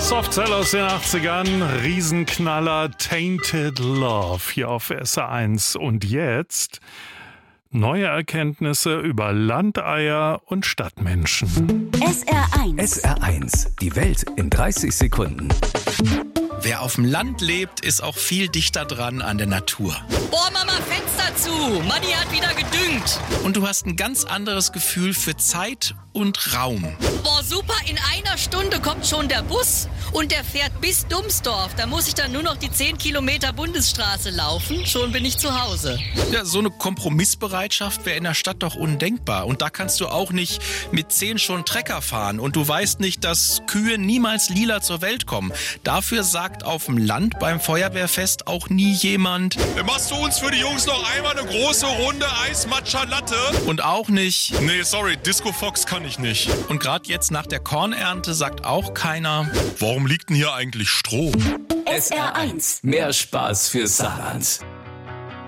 Softcell aus den 80ern, Riesenknaller, Tainted Love hier auf SR1. Und jetzt neue Erkenntnisse über Landeier und Stadtmenschen. SR1. SR1, die Welt in 30 Sekunden. Wer auf dem Land lebt, ist auch viel dichter dran an der Natur. Boah, Mama, Fenster zu! Manni hat wieder gedüngt. Und du hast ein ganz anderes Gefühl für Zeit und Raum. Boah, super, in einer Stunde kommt schon der Bus und der fährt bis Dumsdorf. Da muss ich dann nur noch die 10 Kilometer Bundesstraße laufen. Schon bin ich zu Hause. Ja, so eine Kompromissbereitschaft wäre in der Stadt doch undenkbar. Und da kannst du auch nicht mit 10 schon Trecker fahren. Und du weißt nicht, dass Kühe niemals lila zur Welt kommen. Dafür sagt auf dem Land beim Feuerwehrfest auch nie jemand: Machst du uns für die Jungs noch einmal eine große Runde Eis-Matcha Latte? Und auch nicht: Nee, sorry, Disco Fox kann ich nicht. Und gerade jetzt nach der Kornernte sagt auch keiner: Warum liegt denn hier eigentlich Stroh? SR1. Mehr Spaß für Saarland.